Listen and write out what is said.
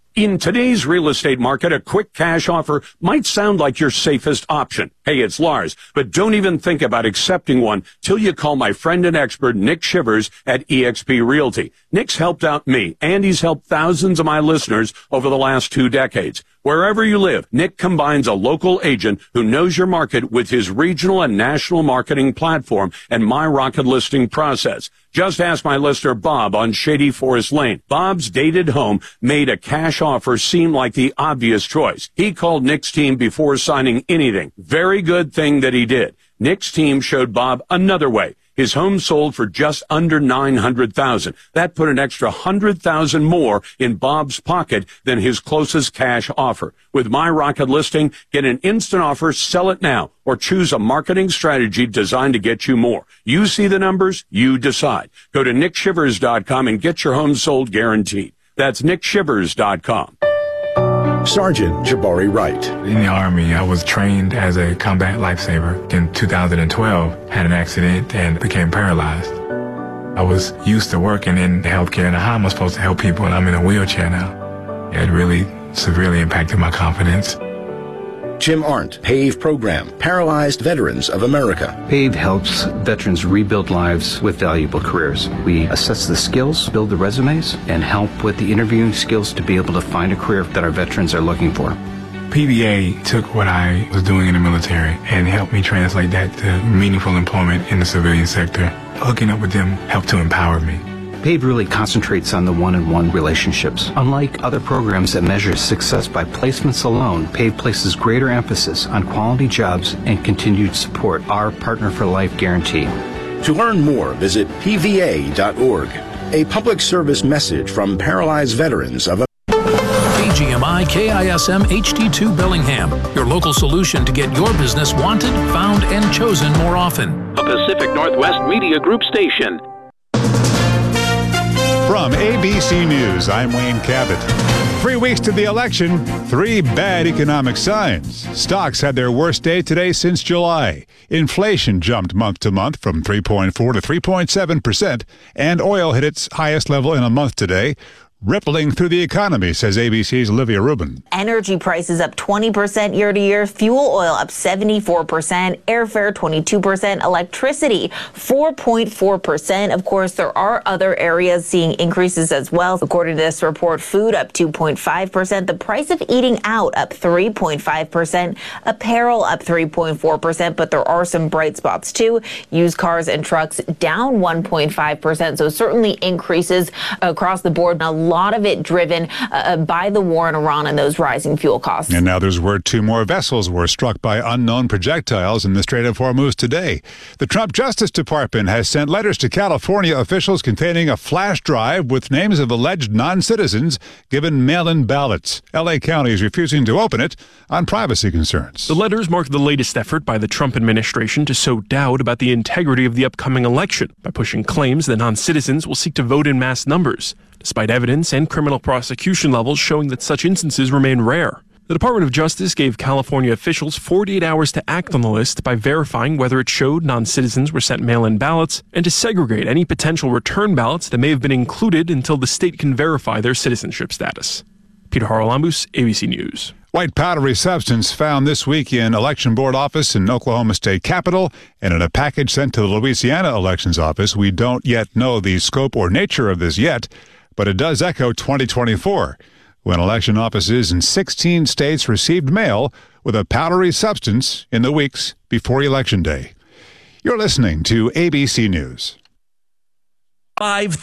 In today's real estate market, a quick cash offer might sound like your safest option. Hey, it's Lars, but don't even think about accepting one till you call my friend and expert Nick Shivers at eXp Realty. Nick's helped out me, and he's helped thousands of my listeners over the last 2 decades. Wherever you live, Nick combines a local agent who knows your market with his regional and national marketing platform and My Rocket listing process. Just ask my listener Bob on Shady Forest Lane. Bob's dated home made a cash offer seem like the obvious choice. He called Nick's team before signing anything. Very good thing that he did. Nick's team showed Bob another way. His home sold for just under $900,000. That put an extra $100,000 more in Bob's pocket than his closest cash offer. With My Rocket listing, get an instant offer, sell it now, or choose a marketing strategy designed to get you more. You see the numbers, you decide. Go to nickshivers.com and get your home sold guaranteed. That's nickshivers.com. Sergeant Jabari Wright. In the Army, I was trained as a combat lifesaver. In 2012, had an accident and became paralyzed. I was used to working in healthcare, and how am I supposed to help people? And I'm in a wheelchair now. It really severely impacted my confidence. Jim Arndt, PAVE Program, Paralyzed Veterans of America. PAVE helps veterans rebuild lives with valuable careers. We assess the skills, build the resumes, and help with the interviewing skills to be able to find a career that our veterans are looking for. PVA took what I was doing in the military and helped me translate that to meaningful employment in the civilian sector. Hooking up with them helped to empower me. PAVE really concentrates on the one-on-one relationships. Unlike other programs that measure success by placements alone, PAVE places greater emphasis on quality jobs and continued support, our Partner for Life guarantee. To learn more, visit pva.org. A public service message from Paralyzed Veterans of KGMI KISM HD2 Bellingham, your local solution to get your business wanted, found, and chosen more often. A Pacific Northwest Media Group station. From ABC News, I'm Wayne Cabot. 3 weeks to the election, 3 bad economic signs. Stocks had their worst day today since July. Inflation jumped month to month from 3.4 to 3.7%, and oil hit its highest level in a month today. Rippling through the economy, says ABC's Olivia Rubin. Energy prices up 20% year to year, fuel oil up 74%, airfare 22%, electricity 4.4%. Of course, there are other areas seeing increases as well. According to this report, food up 2.5%, the price of eating out up 3.5%, apparel up 3.4%, but there are some bright spots too. Used cars and trucks down 1.5%, so certainly increases across the board. A lot of it driven by the war in Iran and those rising fuel costs. And now there's word 2 more vessels were struck by unknown projectiles in the Strait of Hormuz today. The Trump Justice Department has sent letters to California officials containing a flash drive with names of alleged non-citizens given mail-in ballots. L.A. County is refusing to open it on privacy concerns. The letters mark the latest effort by the Trump administration to sow doubt about the integrity of the upcoming election by pushing claims that non-citizens will seek to vote in mass numbers, despite evidence and criminal prosecution levels showing that such instances remain rare. The Department of Justice gave California officials 48 hours to act on the list by verifying whether it showed non-citizens were sent mail-in ballots and to segregate any potential return ballots that may have been included until the state can verify their citizenship status. Peter Haralambous, ABC News. White powdery substance found this week in Election Board office in Oklahoma State Capitol and in a package sent to the Louisiana Elections Office. We don't yet know the scope or nature of this yet, but it does echo 2024, when election offices in 16 states received mail with a powdery substance in the weeks before Election Day. You're listening to ABC News.